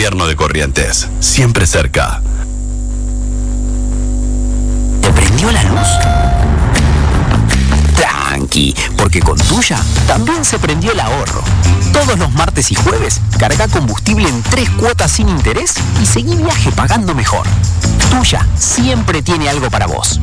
Gobierno de Corrientes, siempre cerca. ¿Te prendió la luz? Tranqui, porque con Tuya también se prendió el ahorro. Todos los martes y jueves, carga combustible en 3 cuotas sin interés y seguí viaje pagando mejor. Tuya siempre tiene algo para vos.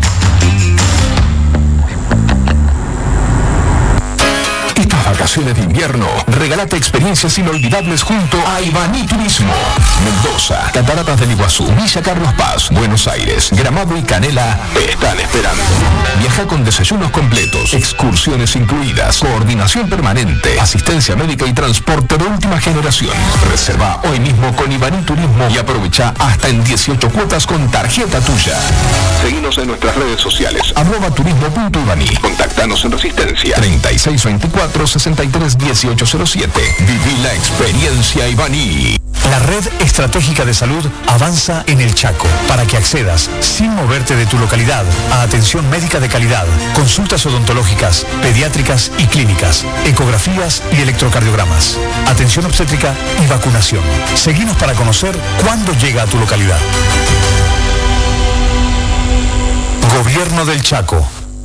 Estas vacaciones de invierno, regálate experiencias inolvidables junto a Ibaní Turismo. Mendoza, Cataratas del Iguazú, Villa Carlos Paz, Buenos Aires, Gramado y Canela están esperando. Viaja con desayunos completos, excursiones incluidas, coordinación permanente, asistencia médica y transporte de última generación. Reserva hoy mismo con Ibaní Turismo y aprovecha hasta en 18 cuotas con tarjeta Tuya. Seguinos en nuestras redes sociales, @turismo.ibaní. Contactanos en Resistencia 3624-631807. Viví la experiencia Ibaní. La Red Estratégica de Salud avanza en el Chaco para que accedas, sin moverte de tu localidad, a atención médica de calidad, consultas odontológicas, pediátricas y clínicas, ecografías y electrocardiogramas, atención obstétrica y vacunación. Seguinos para conocer cuándo llega a tu localidad. Gobierno del Chaco.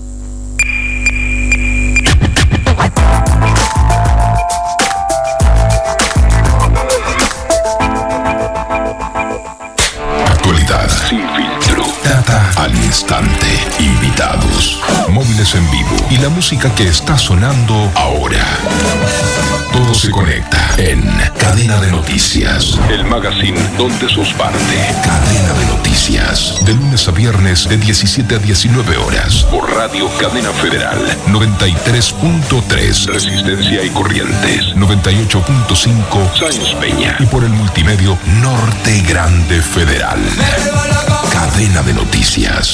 Actualidad sin filtro. Data al instante. Invitados. Móviles en vivo. Y la música que está sonando ahora. Todo se conecta en Cadena de Noticias. El magazine donde sos parte. Cadena de Noticias. De lunes a viernes de 17 a 19 horas. Por Radio Cadena Federal. 93.3. Resistencia y Corrientes. 98.5. Sáenz Peña. Y por el multimedio Norte Grande Federal. Cadena de Noticias.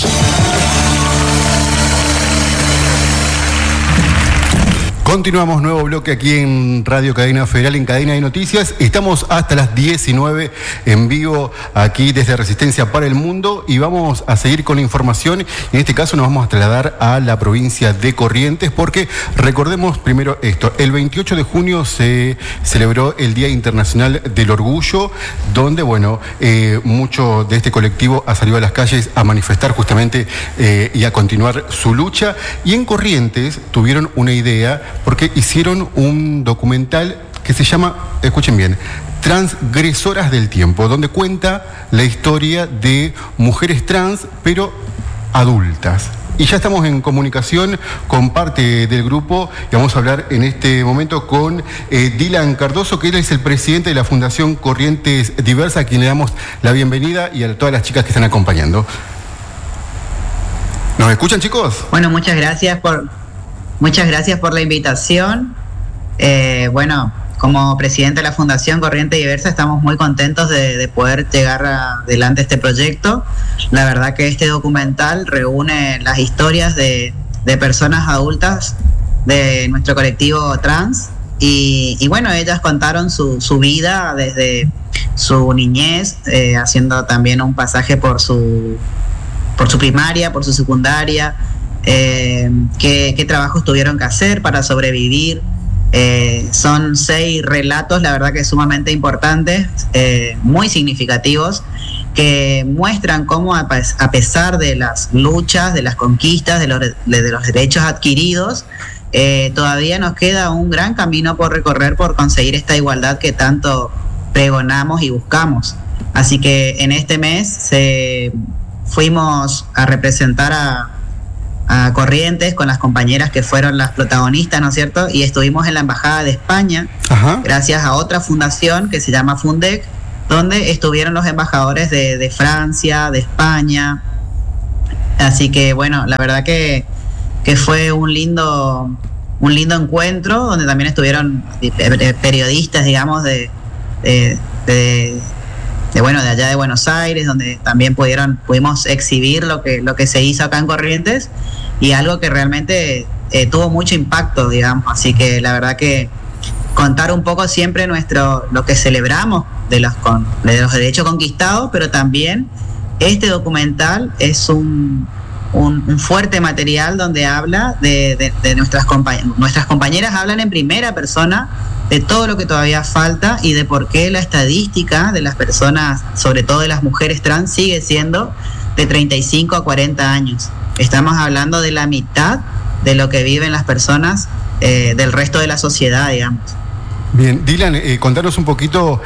Continuamos, nuevo bloque aquí en Radio Cadena Federal, en Cadena de Noticias. Estamos hasta las 19 en vivo aquí desde Resistencia para el Mundo y vamos a seguir con la información. En este caso nos vamos a trasladar a la provincia de Corrientes porque recordemos primero esto. El 28 de junio se celebró el Día Internacional del Orgullo, donde, mucho de este colectivo ha salido a las calles a manifestar justamente y a continuar su lucha. Y en Corrientes tuvieron una idea porque hicieron un documental que se llama, escuchen bien, Transgresoras del Tiempo, donde cuenta la historia de mujeres trans, pero adultas. Y ya estamos en comunicación con parte del grupo y vamos a hablar en este momento con Dylan Cardoso, que él es el presidente de la Fundación Corrientes Diversa, a quien le damos la bienvenida, y a todas las chicas que están acompañando. ¿Nos escuchan, chicos? Bueno, muchas gracias por la invitación. Como presidente de la Fundación Corriente Diversa estamos muy contentos de poder llegar adelante este proyecto. La verdad que este documental reúne las historias de personas adultas de nuestro colectivo trans y ellas contaron su vida desde su niñez, haciendo también un pasaje por su primaria, por su secundaria, qué trabajos tuvieron que hacer para sobrevivir. Son 6 relatos, la verdad que sumamente importantes, muy significativos, que muestran cómo a pesar de las luchas, de las conquistas, de los derechos adquiridos, todavía nos queda un gran camino por recorrer por conseguir esta igualdad que tanto pregonamos y buscamos. Así que en este mes fuimos a representar a Corrientes con las compañeras que fueron las protagonistas, ¿no es cierto? Y estuvimos en la Embajada de España, gracias a otra fundación que se llama Fundec, donde estuvieron los embajadores de Francia, de España. Así que la verdad que fue un lindo encuentro, donde también estuvieron periodistas, digamos, de allá de Buenos Aires, donde también pudimos exhibir lo que se hizo acá en Corrientes, y algo que realmente tuvo mucho impacto, digamos. Así que la verdad que contar un poco siempre lo que celebramos de los derechos conquistados, pero también este documental es un fuerte material donde habla de nuestras compañeras, hablan en primera persona de todo lo que todavía falta y de por qué la estadística de las personas, sobre todo de las mujeres trans, sigue siendo de 35 a 40 años. Estamos hablando de la mitad de lo que viven las personas del resto de la sociedad, digamos. Bien, Dylan, contanos un poquito,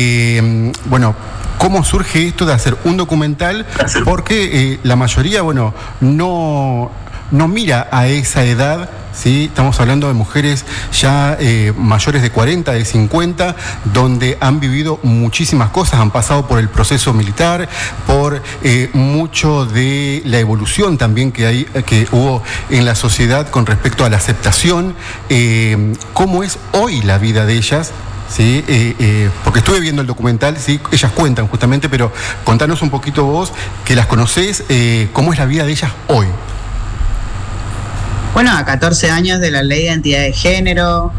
cómo surge esto de hacer un documental, porque la mayoría, no mira a esa edad, ¿sí? Estamos hablando de mujeres ya mayores de 40, de 50, donde han vivido muchísimas cosas, han pasado por el proceso militar, por mucho de la evolución también que hubo en la sociedad con respecto a la aceptación. ¿Cómo es hoy la vida de ellas? Sí, porque estuve viendo el documental, sí, ellas cuentan justamente, pero contanos un poquito vos, que las conocés, cómo es la vida de ellas hoy. Bueno, a 14 años de la ley de identidad de género,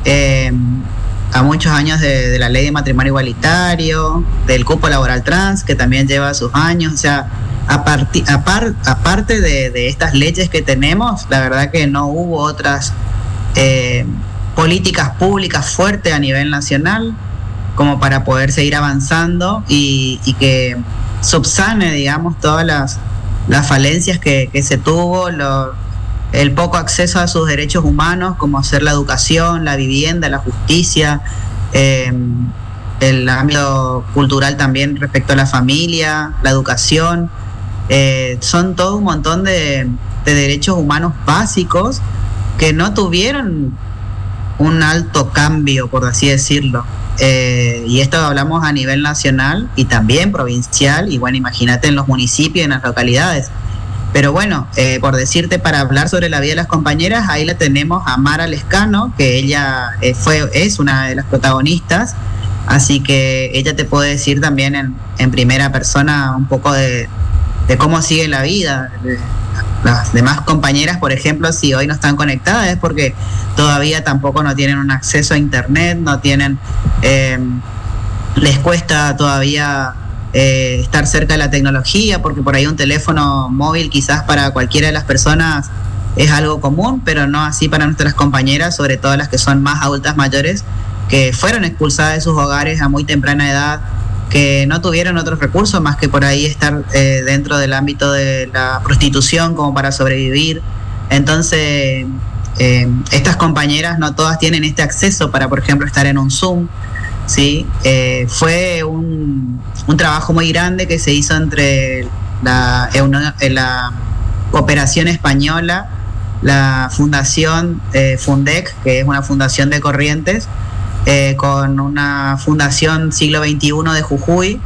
a muchos años de la ley de matrimonio igualitario, del cupo laboral trans, que también lleva sus años. O sea, aparte de estas leyes que tenemos, la verdad que no hubo otras políticas públicas fuertes a nivel nacional como para poder seguir avanzando y que subsane, digamos, todas las falencias que se tuvo, el poco acceso a sus derechos humanos, como ser la educación, la vivienda, la justicia, el ámbito cultural también respecto a la familia, la educación. Son todo un montón de derechos humanos básicos que no tuvieron un alto cambio, por así decirlo. Y esto hablamos a nivel nacional y también provincial, y bueno, imagínate en los municipios y en las localidades. Pero bueno, por decirte, para hablar sobre la vida de las compañeras, ahí la tenemos a Mara Lescano, que ella es una de las protagonistas, así que ella te puede decir también en primera persona un poco de cómo sigue la vida. Las demás compañeras, por ejemplo, si hoy no están conectadas es porque todavía tampoco no tienen un acceso a internet, no tienen, les cuesta todavía estar cerca de la tecnología, porque por ahí un teléfono móvil quizás para cualquiera de las personas es algo común, pero no así para nuestras compañeras, sobre todo las que son más adultas mayores, que fueron expulsadas de sus hogares a muy temprana edad, que no tuvieron otros recursos más que por ahí estar dentro del ámbito de la prostitución como para sobrevivir. Entonces, estas compañeras no todas tienen este acceso para, por ejemplo, estar en un Zoom, ¿sí? Fue un trabajo muy grande que se hizo entre la Cooperación Española, la Fundación Fundec, que es una fundación de Corrientes, con una fundación Siglo XXI de Jujuy,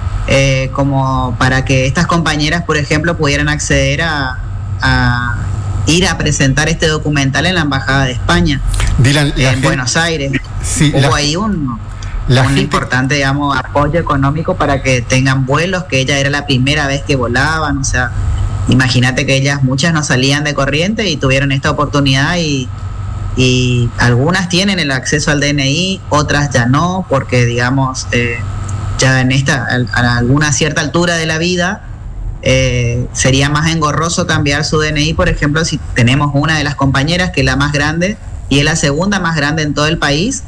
como para que estas compañeras, por ejemplo, pudieran acceder a ir a presentar este documental en la Embajada de España, Dylan, en Buenos Aires. Sí, hubo ahí un importante, digamos, apoyo económico para que tengan vuelos, que ella era la primera vez que volaban. O sea, imagínate que muchas no salían de Corrientes y tuvieron esta oportunidad, y algunas tienen el acceso al DNI, otras ya no, porque digamos ya a alguna cierta altura de la vida sería más engorroso cambiar su DNI. Por ejemplo, si tenemos una de las compañeras que es la más grande y es la segunda más grande en todo el país,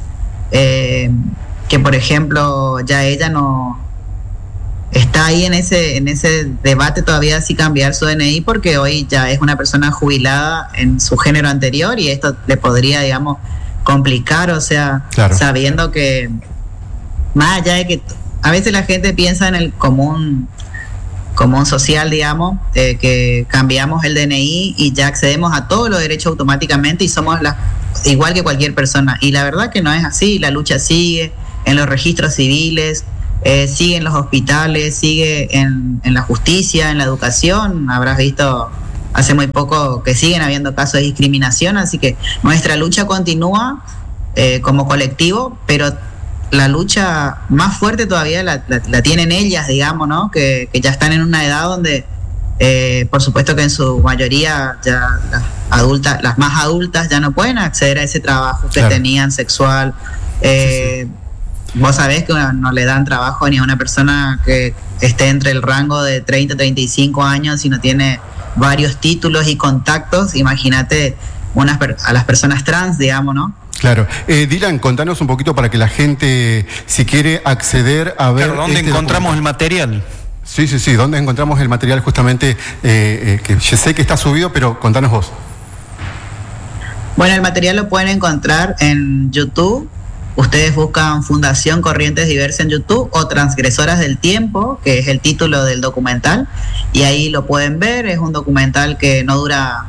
que por ejemplo ya ella no está ahí en ese debate todavía si cambiar su DNI, porque hoy ya es una persona jubilada en su género anterior y esto le podría, digamos, complicar. O sea, claro, sabiendo que más allá de que a veces la gente piensa en el común social, digamos, que cambiamos el DNI y ya accedemos a todos los derechos automáticamente y somos igual que cualquier persona, y la verdad que no es así. La lucha sigue en los registros civiles, sigue en los hospitales, sigue en la justicia, en la educación. Habrás visto hace muy poco que siguen habiendo casos de discriminación, así que nuestra lucha continúa como colectivo, pero la lucha más fuerte todavía la tienen ellas, digamos, ¿no? Que ya están en una edad donde, por supuesto que en su mayoría ya las más adultas ya no pueden acceder a ese trabajo que tenían sexual. Sí. Vos sabés que no le dan trabajo ni a una persona que esté entre el rango de 30 a 35 años si no tiene varios títulos y contactos. Imagínate a las personas trans, digamos, ¿no? Claro. Dylan, contanos un poquito para que la gente, si quiere acceder a ver... Claro, ¿dónde encontramos el material? Sí, ¿dónde encontramos el material justamente? Que yo sé que está subido, pero contanos vos. Bueno, el material lo pueden encontrar en YouTube. Ustedes buscan Fundación Corrientes Diversas en YouTube o Transgresoras del Tiempo, que es el título del documental, y ahí lo pueden ver. Es un documental que no dura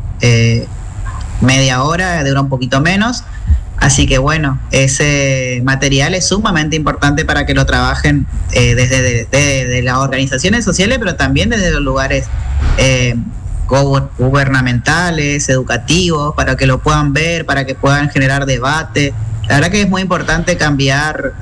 media hora, dura un poquito menos. Así que bueno, ese material es sumamente importante para que lo trabajen desde las organizaciones sociales, pero también desde los lugares gubernamentales, educativos, para que lo puedan ver, para que puedan generar debate. La verdad que es muy importante cambiar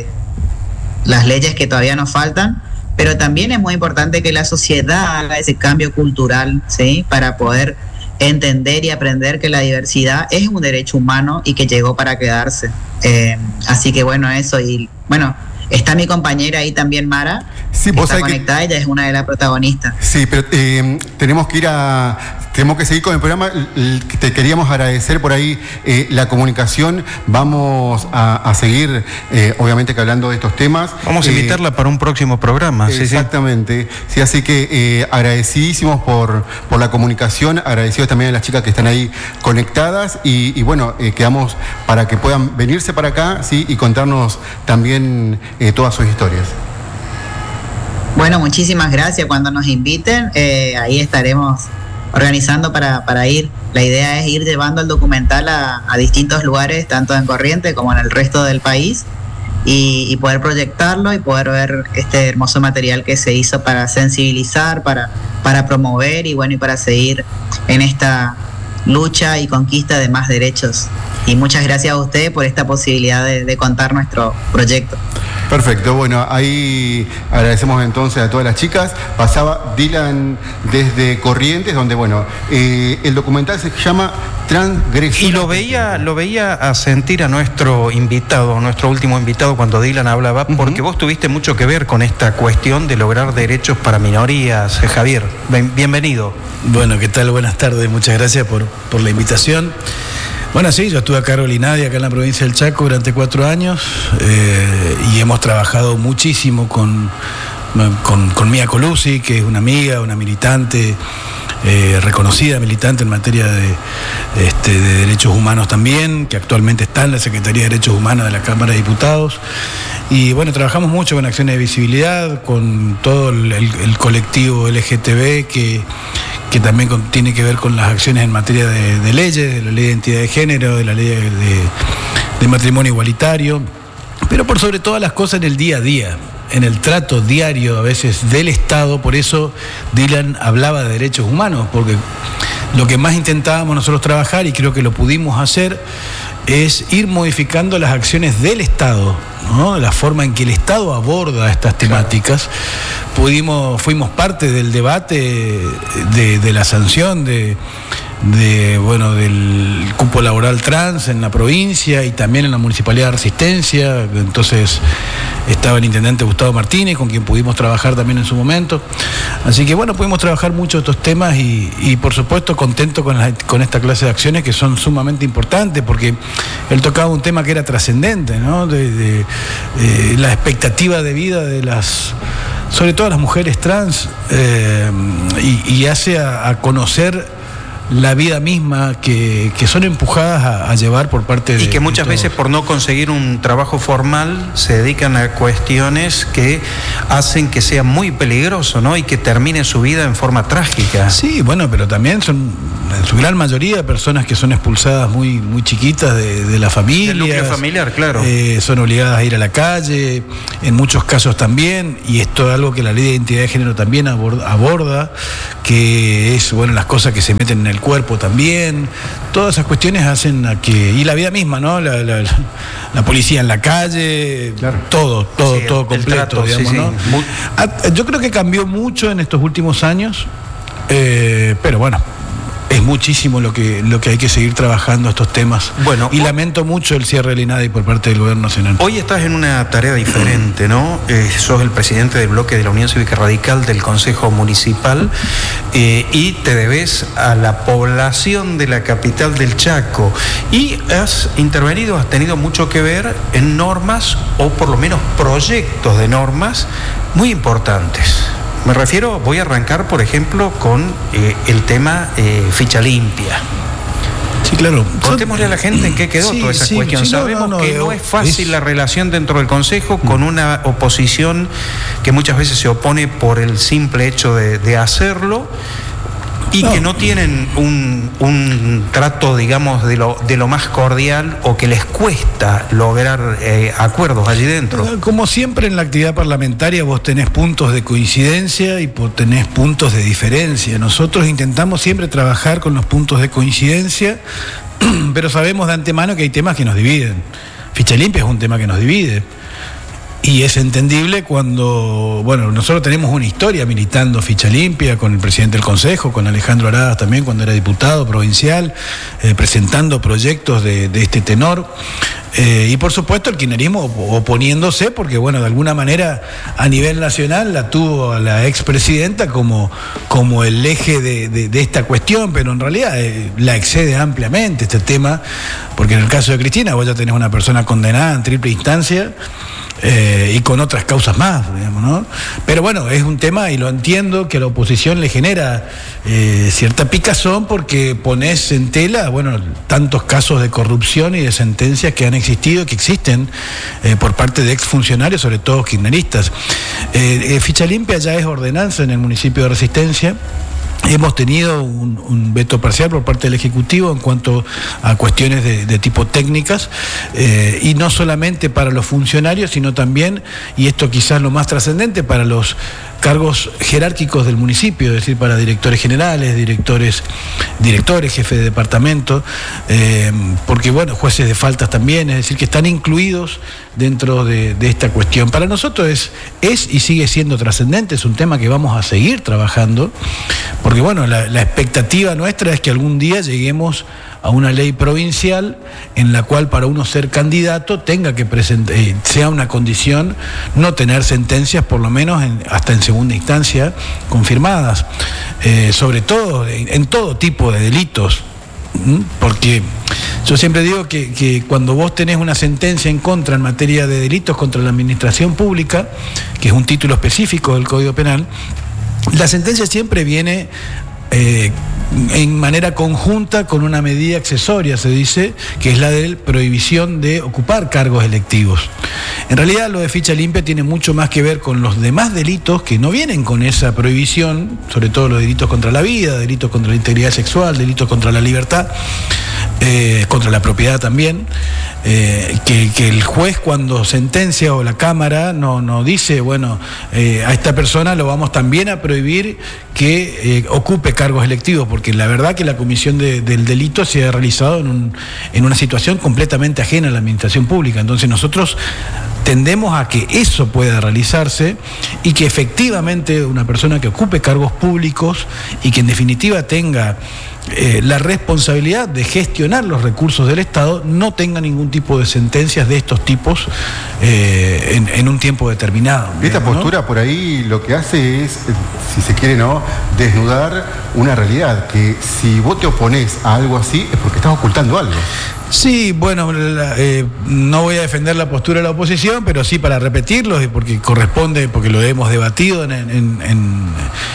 las leyes que todavía nos faltan, pero también es muy importante que la sociedad haga ese cambio cultural, ¿sí? Para poder entender y aprender que la diversidad es un derecho humano y que llegó para quedarse. Así que bueno, eso. Y bueno, está mi compañera ahí también, Mara. Sí, vos está conectada, ella es una de las protagonistas. Sí, pero tenemos que seguir con el programa. Te queríamos agradecer por ahí la comunicación. Vamos a seguir, obviamente, que hablando de estos temas. Vamos a invitarla para un próximo programa. Exactamente. Sí, así que agradecidísimos por la comunicación, agradecidos también a las chicas que están ahí conectadas y bueno, quedamos para que puedan venirse para acá, ¿sí? Y contarnos también todas sus historias. Bueno, muchísimas gracias. Cuando nos inviten, ahí estaremos organizando para ir. La idea es ir llevando el documental a distintos lugares, tanto en Corrientes como en el resto del país, y poder proyectarlo y poder ver este hermoso material que se hizo para sensibilizar, para promover y bueno, y para seguir en esta lucha y conquista de más derechos. Y muchas gracias a ustedes por esta posibilidad de contar nuestro proyecto. Perfecto, bueno, ahí agradecemos entonces a todas las chicas. Pasaba Dylan desde Corrientes, donde bueno, el documental se llama Transgresoras. Y lo veía a sentir a nuestro invitado, nuestro último invitado, cuando Dylan hablaba, porque vos tuviste mucho que ver con esta cuestión de lograr derechos para minorías. Javier, bienvenido. Bueno, ¿qué tal? Buenas tardes, muchas gracias por la invitación. Bueno, sí, yo estuve a cargo del INADI acá en la provincia del Chaco durante 4 años y hemos trabajado muchísimo con Mía Colucci, que es una amiga, una militante, reconocida militante en materia de derechos humanos también, que actualmente está en la Secretaría de Derechos Humanos de la Cámara de Diputados. Y bueno, trabajamos mucho con acciones de visibilidad, con todo el colectivo LGTB que también tiene que ver con las acciones en materia de leyes, de la ley de identidad de género, de la ley de matrimonio igualitario, pero por sobre todas las cosas en el día a día, en el trato diario a veces del Estado. Por eso Dylan hablaba de derechos humanos, porque lo que más intentábamos nosotros trabajar, y creo que lo pudimos hacer, es ir modificando las acciones del Estado, ¿no? La forma en que el Estado aborda estas temáticas. Fuimos parte del debate de la sanción del cupo laboral trans en la provincia y también en la Municipalidad de Resistencia. Entonces estaba el intendente Gustavo Martínez, con quien pudimos trabajar también en su momento. Así que bueno, pudimos trabajar mucho estos temas y por supuesto contento con esta clase de acciones que son sumamente importantes, porque él tocaba un tema que era trascendente, ¿no? De la expectativa de vida de sobre todo las mujeres trans, y hace a conocer la vida misma que son empujadas a llevar por parte de... Y que muchas veces por no conseguir un trabajo formal se dedican a cuestiones que hacen que sea muy peligroso, ¿no? Y que termine su vida en forma trágica. Sí, bueno, pero también son en su gran mayoría personas que son expulsadas muy, muy chiquitas de la familia. Del núcleo familiar, claro. Son obligadas a ir a la calle, en muchos casos también, y esto es algo que la ley de identidad de género también aborda, que es, bueno, las cosas que se meten en el cuerpo también. Todas esas cuestiones hacen a que... Y la vida misma, ¿no? La policía en la calle, claro. Todo completo, trato, digamos, sí, ¿no? Yo creo que cambió mucho en estos últimos años, pero bueno, es muchísimo lo que hay que seguir trabajando estos temas. Bueno, y lamento mucho el cierre del INADI por parte del Gobierno Nacional. Hoy estás en una tarea diferente, ¿no? Sos el presidente del bloque de la Unión Cívica Radical del Consejo Municipal y te debes a la población de la capital del Chaco. Y has intervenido, has tenido mucho que ver en normas, o por lo menos proyectos de normas muy importantes. Me refiero, voy a arrancar, por ejemplo, con el tema ficha limpia. Sí, claro. Contémosle a la gente en qué quedó toda esa cuestión. Sabemos que no es fácil la relación dentro del Consejo con una oposición que muchas veces se opone por el simple hecho de hacerlo. Y que no tienen un trato, digamos, de lo más cordial, o que les cuesta lograr acuerdos allí dentro. Como siempre en la actividad parlamentaria vos tenés puntos de coincidencia y tenés puntos de diferencia. Nosotros intentamos siempre trabajar con los puntos de coincidencia, pero sabemos de antemano que hay temas que nos dividen. Ficha limpia es un tema que nos divide. Y es entendible cuando, bueno, nosotros tenemos una historia militando ficha limpia con el presidente del Consejo, con Alejandro Aradas también cuando era diputado provincial, presentando proyectos de este tenor. Y por supuesto el kirchnerismo oponiéndose, porque bueno, de alguna manera a nivel nacional la tuvo a la expresidenta como el eje de esta cuestión, pero en realidad la excede ampliamente este tema, porque en el caso de Cristina vos ya tenés una persona condenada en triple instancia, y con otras causas más, digamos, ¿no? Pero bueno, es un tema, y lo entiendo, que a la oposición le genera cierta picazón, porque ponés en tela, bueno, tantos casos de corrupción y de sentencias que han existido, que existen por parte de exfuncionarios, sobre todo kirchneristas. Ficha limpia ya es ordenanza en el municipio de Resistencia. Hemos tenido un veto parcial por parte del Ejecutivo en cuanto a cuestiones de tipo técnicas, y no solamente para los funcionarios, sino también, y esto quizás lo más trascendente, para los cargos jerárquicos del municipio, es decir, para directores generales, directores, jefes de departamento, porque bueno, jueces de faltas también, es decir, que están incluidos dentro de esta cuestión. Para nosotros es y sigue siendo trascendente, es un tema que vamos a seguir trabajando, porque bueno, la expectativa nuestra es que algún día lleguemos a una ley provincial en la cual para uno ser candidato tenga que presentar, sea una condición no tener sentencias, por lo menos hasta en segunda instancia, confirmadas, sobre todo en todo tipo de delitos, porque yo siempre digo que cuando vos tenés una sentencia en contra en materia de delitos contra la administración pública, que es un título específico del Código Penal, la sentencia siempre viene en manera conjunta con una medida accesoria, se dice, que es la de prohibición de ocupar cargos electivos. En realidad lo de ficha limpia tiene mucho más que ver con los demás delitos que no vienen con esa prohibición, sobre todo los delitos contra la vida, delitos contra la integridad sexual, delitos contra la libertad, contra la propiedad también, que el juez cuando sentencia, o la Cámara no dice, bueno, a esta persona lo vamos también a prohibir que ocupe cargos electivos, porque la verdad que la comisión del delito se ha realizado en una situación completamente ajena a la administración pública. Entonces nosotros tendemos a que eso pueda realizarse, y que efectivamente una persona que ocupe cargos públicos y que en definitiva tenga la responsabilidad de gestionar los recursos del Estado no tenga ningún tipo de sentencias de estos tipos en un tiempo determinado. Esta postura, ¿no?, por ahí lo que hace es, si se quiere, ¿no?, desnudar una realidad, que si vos te oponés a algo así es porque estás ocultando algo. Sí, bueno, no voy a defender la postura de la oposición, pero sí para repetirlo, porque corresponde, porque lo hemos debatido en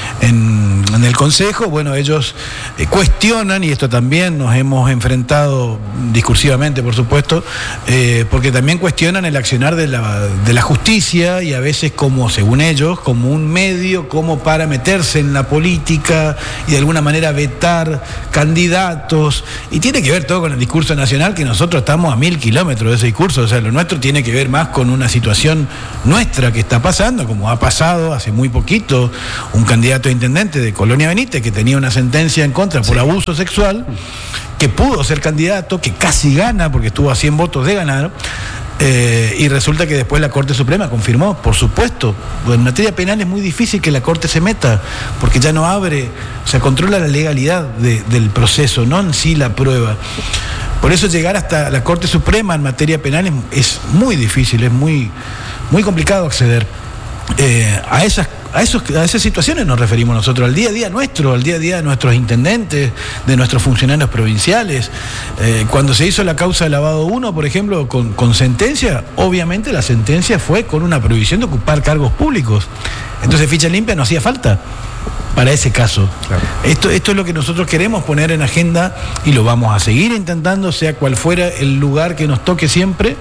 el Consejo. Bueno, ellos cuestionan, y esto también nos hemos enfrentado discursivamente, por supuesto, porque también cuestionan el accionar de la justicia, y a veces como, según ellos, como un medio como para meterse en la política y de alguna manera vetar candidatos, y tiene que ver todo con el discurso nacional, que nosotros estamos a 1000 kilómetros de ese discurso. O sea, lo nuestro tiene que ver más con una situación nuestra que está pasando, como ha pasado hace muy poquito un candidato a intendente de Colonia Benítez que tenía una sentencia en contra por abuso sexual, que pudo ser candidato, que casi gana porque estuvo a 100 votos de ganar, Y resulta que después la Corte Suprema confirmó, por supuesto, en materia penal es muy difícil que la Corte se meta, porque ya no abre, o sea, controla la legalidad del proceso, no en sí la prueba. Por eso llegar hasta la Corte Suprema en materia penal es muy difícil, es muy, muy complicado acceder. A esas situaciones nos referimos nosotros, al día a día nuestro, al día a día de nuestros intendentes, de nuestros funcionarios provinciales. Cuando se hizo la causa de lavado 1, por ejemplo, con sentencia, obviamente la sentencia fue con una prohibición de ocupar cargos públicos. Entonces ficha limpia no hacía falta para ese caso. Claro. Esto es lo que nosotros queremos poner en agenda y lo vamos a seguir intentando, sea cual fuera el lugar que nos toque siempre,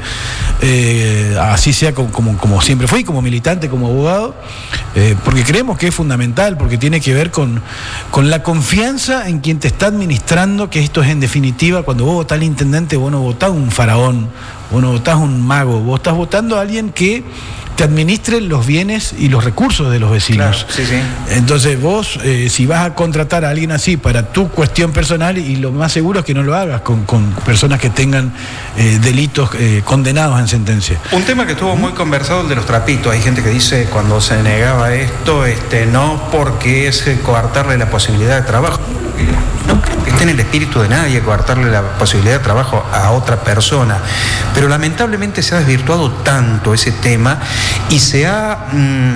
así sea como siempre fui, como militante, como abogado, porque creemos que es fundamental, porque tiene que ver con la confianza en quien te está administrando, que esto es en definitiva, cuando vos votás al intendente, vos no votás un faraón, vos no votás un mago, vos estás votando a alguien que te administre los bienes y los recursos de los vecinos. Claro, sí, sí. Entonces vos, si vas a contratar a alguien así para tu cuestión personal, y lo más seguro es que no lo hagas con personas que tengan delitos condenados en sentencia. Un tema que estuvo muy conversado, el de los trapitos. Hay gente que dice, cuando se negaba esto, no porque es coartarle la posibilidad de trabajo. No creo que esté en el espíritu de nadie coartarle la posibilidad de trabajo a otra persona, pero lamentablemente se ha desvirtuado tanto ese tema y se ha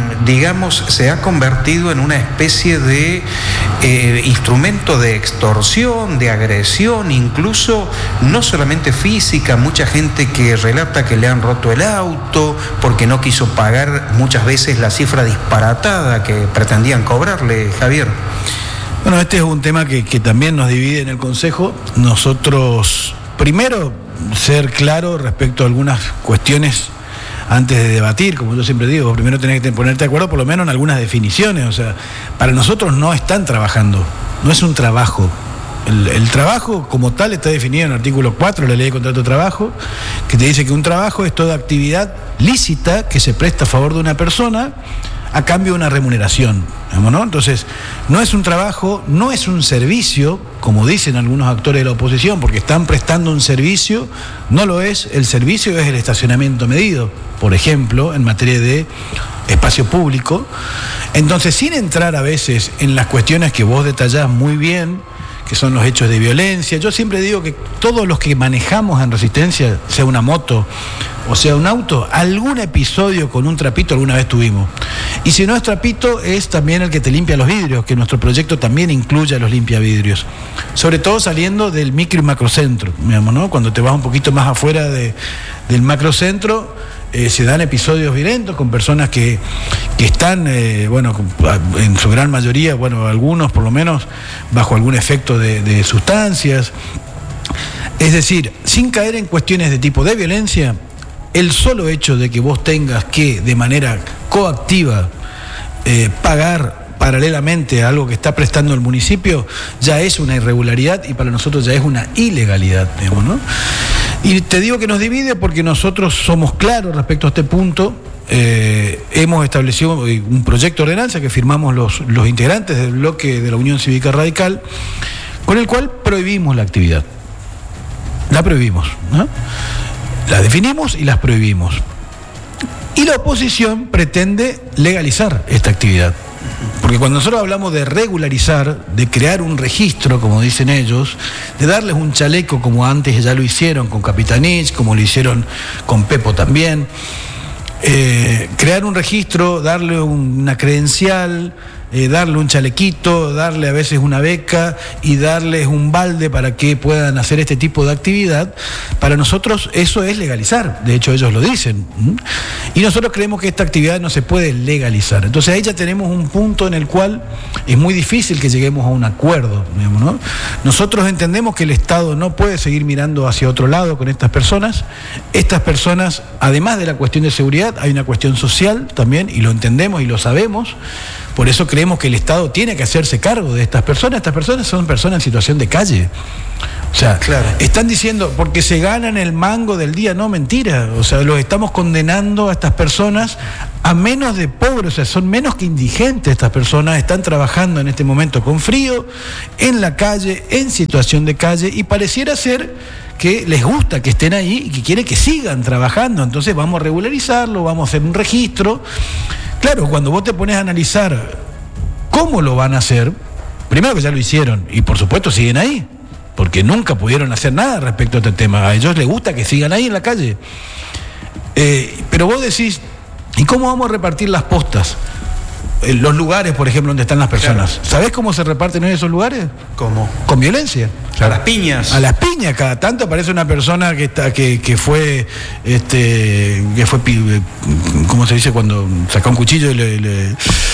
convertido en una especie de instrumento de extorsión, de agresión, incluso no solamente física. Mucha gente que relata que le han roto el auto porque no quiso pagar muchas veces la cifra disparatada que pretendían cobrarle, Javier. Bueno, este es un tema que también nos divide en el Consejo. Nosotros, primero, ser claro respecto a algunas cuestiones antes de debatir, como yo siempre digo. Primero tenés que ponerte de acuerdo por lo menos en algunas definiciones. O sea, para nosotros no están trabajando, no es un trabajo. El trabajo como tal está definido en el artículo 4 de la Ley de Contrato de Trabajo, que te dice que un trabajo es toda actividad lícita que se presta a favor de una persona a cambio de una remuneración, ¿no? Entonces, no es un trabajo, no es un servicio, como dicen algunos actores de la oposición, porque están prestando un servicio. No lo es. El servicio es el estacionamiento medido, por ejemplo, en materia de espacio público. Entonces, sin entrar a veces en las cuestiones que vos detallás muy bien, que son los hechos de violencia. Yo siempre digo que todos los que manejamos en Resistencia, sea una moto o sea un auto, algún episodio con un trapito alguna vez tuvimos. Y si no es trapito, es también el que te limpia los vidrios, que nuestro proyecto también incluye a los limpiavidrios. Sobre todo saliendo del micro y macrocentro, digamos, ¿no? Cuando te vas un poquito más afuera del macrocentro, se dan episodios violentos con personas que están, en su gran mayoría, algunos por lo menos, bajo algún efecto de sustancias. Es decir, sin caer en cuestiones de tipo de violencia, el solo hecho de que vos tengas que, de manera coactiva, pagar paralelamente a algo que está prestando el municipio, ya es una irregularidad y para nosotros ya es una ilegalidad, digamos, ¿no? Y te digo que nos divide porque nosotros somos claros respecto a este punto. Hemos establecido un proyecto de ordenanza que firmamos los integrantes del bloque de la Unión Cívica Radical, con el cual prohibimos la actividad. La prohibimos, ¿no? La definimos y las prohibimos. Y la oposición pretende legalizar esta actividad. Porque cuando nosotros hablamos de regularizar, de crear un registro, como dicen ellos, de darles un chaleco como antes ya lo hicieron con Capitanich, como lo hicieron con Pepo también, crear un registro, darle una credencial, darle un chalequito, darle a veces una beca y darles un balde para que puedan hacer este tipo de actividad, para nosotros eso es legalizar. De hecho ellos lo dicen. Y nosotros creemos que esta actividad no se puede legalizar. Entonces ahí ya tenemos un punto en el cual es muy difícil que lleguemos a un acuerdo, digamos, ¿no? Nosotros entendemos que el Estado no puede seguir mirando hacia otro lado con estas personas. Estas personas, además de la cuestión de seguridad, hay una cuestión social también, y lo entendemos y lo sabemos, Por eso creemos que el Estado tiene que hacerse cargo de estas personas. Estas personas son personas en situación de calle. O sea, claro, están diciendo, porque se ganan el mango del día, no, mentira. O sea, los estamos condenando a estas personas a menos de pobres, o sea, son menos que indigentes estas personas, están trabajando en este momento con frío, en la calle, en situación de calle, y pareciera ser que les gusta que estén ahí y que quieren que sigan trabajando. Entonces vamos a regularizarlo, vamos a hacer un registro. Claro, cuando vos te pones a analizar cómo lo van a hacer, primero que ya lo hicieron, y por supuesto siguen ahí, porque nunca pudieron hacer nada respecto a este tema. A ellos les gusta que sigan ahí en la calle. Pero vos decís, ¿y cómo vamos a repartir las postas? Los lugares, por ejemplo, donde están las personas. Claro. ¿Sabés cómo se reparten en esos lugares? ¿Cómo? Con violencia. A las piñas. A las piñas. Cada tanto aparece una persona que fue ¿cómo se dice? Cuando saca un cuchillo y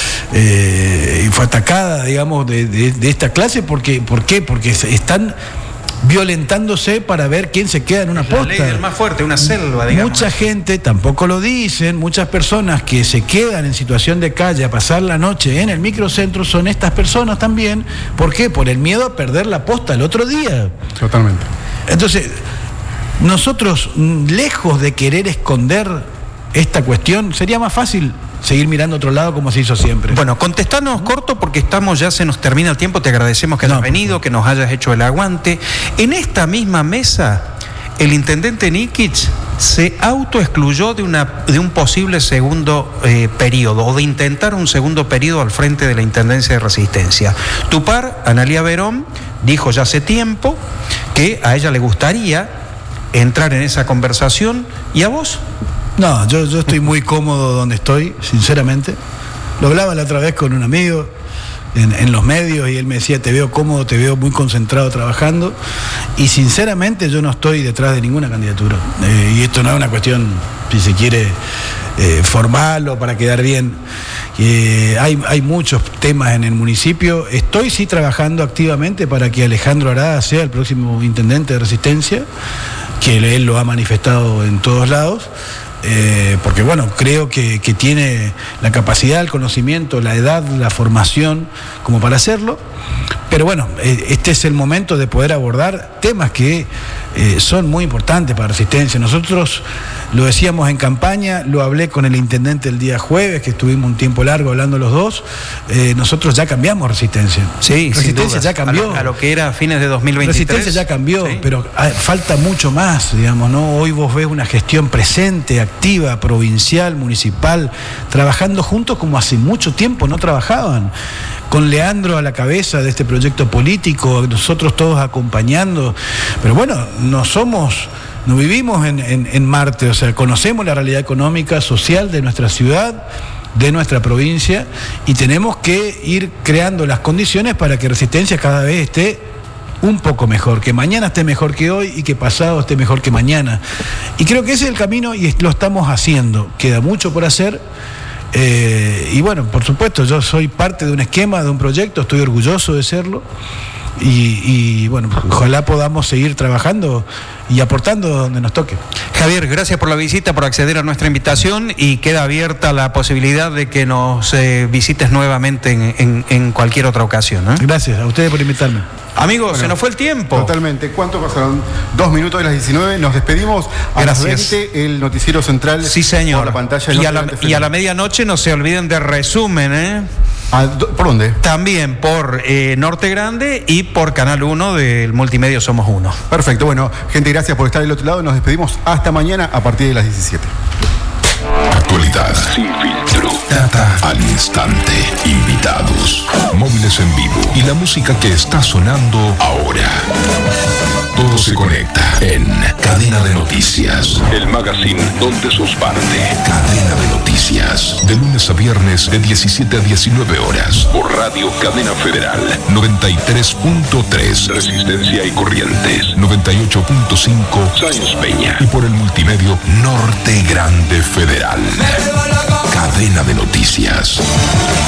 fue atacada, digamos, de esta clase. ¿Por qué? Porque están violentándose para ver quién se queda en una posta. La ley del más fuerte, una selva, digamos. Mucha gente, tampoco lo dicen, muchas personas que se quedan en situación de calle a pasar la noche en el microcentro son estas personas también. ¿Por qué? Por el miedo a perder la posta el otro día. Totalmente. Entonces, nosotros, lejos de querer esconder esta cuestión, sería más fácil seguir mirando a otro lado como se hizo siempre. Bueno, contestanos corto porque ya se nos termina el tiempo. Te agradecemos que hayas venido, que nos hayas hecho el aguante. En esta misma mesa, el intendente Nikic se autoexcluyó de un posible segundo periodo, o de intentar un segundo periodo al frente de la Intendencia de Resistencia. Tu par, Analía Verón, dijo ya hace tiempo que a ella le gustaría entrar en esa conversación. ¿Y a vos? No, yo estoy muy cómodo donde estoy, sinceramente. Lo hablaba la otra vez con un amigo en los medios y él me decía, te veo cómodo, te veo muy concentrado trabajando, y sinceramente yo no estoy detrás de ninguna candidatura. Y esto no es una cuestión, si se quiere, formal o para quedar bien. Hay muchos temas en el municipio. Estoy sí trabajando activamente para que Alejandro Arada sea el próximo intendente de Resistencia, que él lo ha manifestado en todos lados. Porque bueno, creo que tiene la capacidad, el conocimiento, la edad, la formación como para hacerlo. Pero bueno, este es el momento de poder abordar temas que son muy importantes para Resistencia. Nosotros lo decíamos en campaña, lo hablé con el intendente el día jueves, que estuvimos un tiempo largo hablando los dos. Nosotros ya cambiamos Resistencia. Sí, Resistencia ya cambió. A lo que era a fines de 2023. Resistencia ya cambió, sí, pero falta mucho más, digamos, ¿no? Hoy vos ves una gestión presente, activa, provincial, municipal, trabajando juntos como hace mucho tiempo no trabajaban. Con Leandro a la cabeza de este proyecto político, nosotros todos acompañando. Pero bueno, no vivimos en Marte, o sea, conocemos la realidad económica, social de nuestra ciudad, de nuestra provincia, y tenemos que ir creando las condiciones para que Resistencia cada vez esté un poco mejor, que mañana esté mejor que hoy y que pasado esté mejor que mañana. Y creo que ese es el camino y lo estamos haciendo. Queda mucho por hacer. Y bueno, por supuesto, yo soy parte de un esquema, de un proyecto, estoy orgulloso de serlo. Y bueno, ojalá podamos seguir trabajando y aportando donde nos toque. Javier, gracias por la visita, por acceder a nuestra invitación, y queda abierta la posibilidad de que nos visites nuevamente en cualquier otra ocasión, ¿eh? Gracias a ustedes por invitarme. Amigos, bueno, se nos fue el tiempo. Totalmente. ¿Cuánto pasaron? 2 minutos de las 19. Nos despedimos. A las 20, el noticiero central. Sí, señor. Por la pantalla y a la medianoche no se olviden de resumen, ¿eh? ¿Por dónde? También por Norte Grande y por Canal 1 del Multimedio Somos Uno. Perfecto. Bueno, gente, gracias por estar del otro lado. Nos despedimos hasta mañana a partir de las 17. Actualidad sin filtro. Data al instante. Invitados. Móviles en vivo. Y la música que está sonando ahora. Todo se conecta en Cadena de Noticias. El magazine donde sos parte. Cadena de Noticias. De lunes a viernes de 17 a 19 horas. Por Radio Cadena Federal. 93.3. Resistencia y Corrientes. 98.5. Sáenz Peña. Y por el multimedio Norte Grande Federal. Cadena de Noticias.